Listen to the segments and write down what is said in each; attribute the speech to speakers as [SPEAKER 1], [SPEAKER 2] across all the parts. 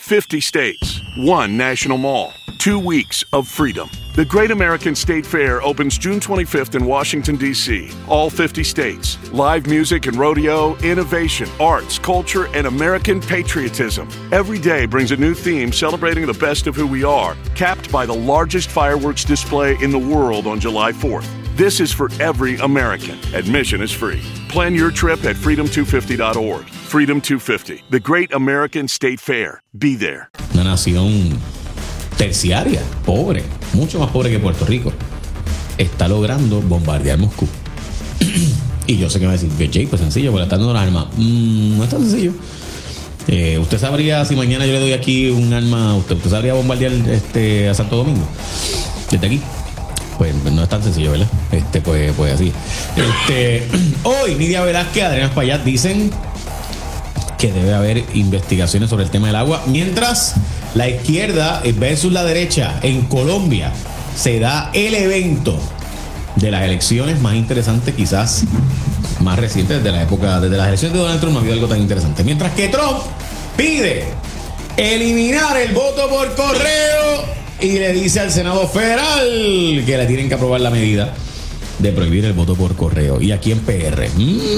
[SPEAKER 1] 50 states, one national mall, 2 weeks of freedom. The Great American State Fair opens June 25th in Washington, D.C. All 50 states. Live music and rodeo, innovation, arts, culture, and American patriotism. Every day brings a new theme celebrating the best of who we are, capped by the largest fireworks display in the world on July 4th. This is for every American. Admission is free. Plan your trip at freedom250.org. Freedom 250, the Great American State Fair. Be there.
[SPEAKER 2] Una nación terciaria, pobre, mucho más pobre que Puerto Rico, está logrando bombardear Moscú. Y yo sé que me va a decir, Jay, pues sencillo, porque le están dando un arma. No es tan sencillo. ¿Usted sabría si mañana yo le doy aquí un arma? ¿Usted sabría bombardear a Santo Domingo? Desde aquí. Pues no es tan sencillo, ¿verdad? Pues así. Hoy, Nidia Velázquez, Adriana Espaillat dicen que debe haber investigaciones sobre el tema del agua, mientras la izquierda versus la derecha en Colombia se da el evento de las elecciones más interesante, quizás más reciente desde las elecciones de Donald Trump. No ha habido algo tan interesante. Mientras que Trump pide eliminar el voto por correo y le dice al Senado Federal que le tienen que aprobar la medida de prohibir el voto por correo. Y aquí en PR.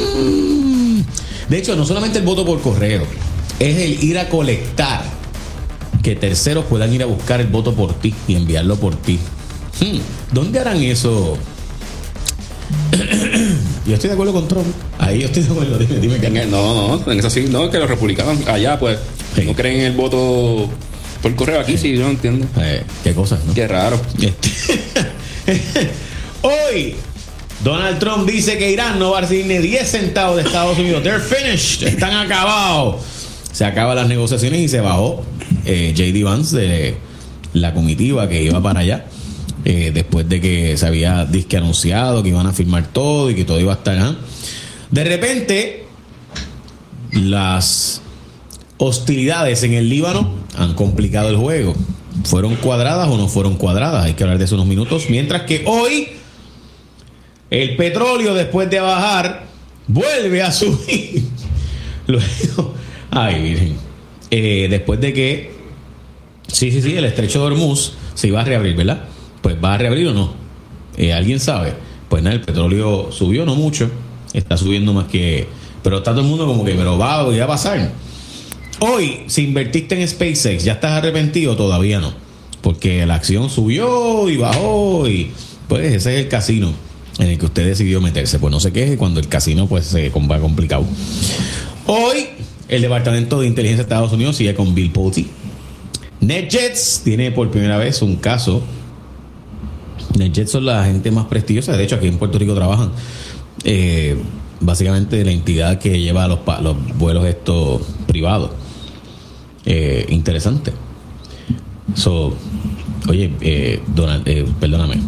[SPEAKER 2] De hecho, no solamente el voto por correo, es el ir a colectar, que terceros puedan ir a buscar el voto por ti y enviarlo por ti. ¿Dónde harán eso? Yo estoy de acuerdo con Trump. Ahí yo estoy de acuerdo. Dime que
[SPEAKER 3] no, en eso sí, no, que los republicanos allá pues sí, no creen en el voto por correo. Aquí sí, yo no entiendo.
[SPEAKER 2] Qué cosas, ¿no?
[SPEAKER 3] Qué raro.
[SPEAKER 2] Hoy Donald Trump dice que Irán no va a recibir ni 10 centavos de Estados Unidos. They're finished. Están acabados. Se acaban las negociaciones y se bajó J.D. Vance de la comitiva que iba para allá. Después de que se había disque anunciado que iban a firmar todo y que todo iba a estar. De repente, las hostilidades en el Líbano han complicado el juego. ¿Fueron cuadradas o no fueron cuadradas? Hay que hablar de eso unos minutos. Mientras que hoy el petróleo, después de bajar, vuelve a subir. Luego, ay, virgen. Después de que sí, el estrecho de Hormuz se iba a reabrir, ¿verdad? Pues ¿va a reabrir o no? ¿Alguien sabe? Pues nada, el petróleo subió, no mucho. Está subiendo más que... Pero está todo el mundo como que, pero va a pasar. Hoy, si invertiste en SpaceX, ¿ya estás arrepentido? Todavía no. Porque la acción subió y bajó y pues ese es el casino en el que usted decidió meterse. Pues no se queje cuando el casino pues se va complicado. Hoy, el Departamento de Inteligencia de Estados Unidos sigue con Bill Pulte. NetJets tiene por primera vez un caso. NetJets son la gente más prestigiosa. De hecho, aquí en Puerto Rico trabajan. Básicamente la entidad que lleva los vuelos estos privados. Interesante. Donald, perdóname.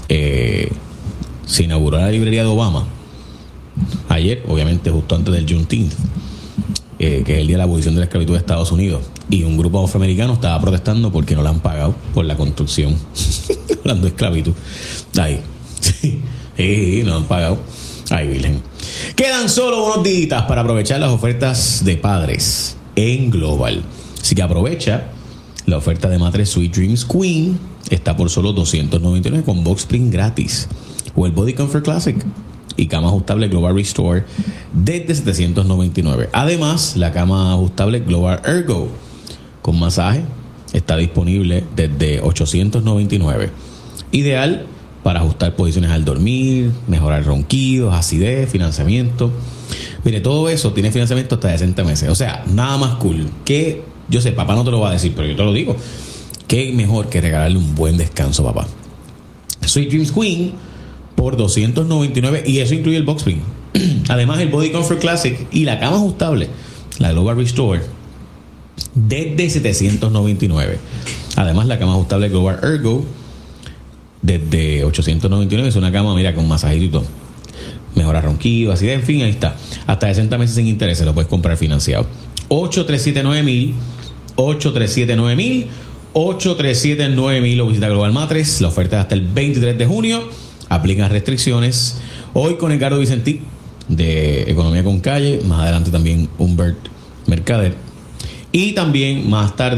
[SPEAKER 2] Se inauguró la librería de Obama ayer, obviamente justo antes del Juneteenth, que es el día de la abolición de la esclavitud de Estados Unidos, y un grupo afroamericano estaba protestando porque no le han pagado por la construcción. Hablando de esclavitud. Ahí. Sí, no han pagado. Ay, virgen. Quedan solo unos días para aprovechar las ofertas de padres en Global. Así que aprovecha la oferta de matres Sweet Dreams Queen. Está por solo $299 con box spring gratis. O el Body Comfort Classic y cama ajustable Global Restore desde $799. Además, la cama ajustable Global Ergo con masaje está disponible desde $899. Ideal para ajustar posiciones al dormir, mejorar ronquidos, acidez, financiamiento. Mire, todo eso tiene financiamiento hasta 60 meses. O sea, nada más cool. Que yo sé, papá no te lo va a decir, pero yo te lo digo. Qué mejor que regalarle un buen descanso, papá. Sweet Dreams Queen por $299 y eso incluye el box spring. Además, el Body Comfort Classic y la cama ajustable, la Global Restore, desde $799. Además, la cama ajustable Global Ergo desde $899. Es una cama, mira, con masajito y todo. Mejora ronquido, así de, en fin, ahí está. Hasta 60 meses sin intereses lo puedes comprar financiado. 837-9000, 837-9000 o visita Global Matres. La oferta es hasta el 23 de junio. Aplican restricciones. Hoy con Edgardo Vicentí de Economía con Calle. Más adelante también Humbert Mercader. Y también más tarde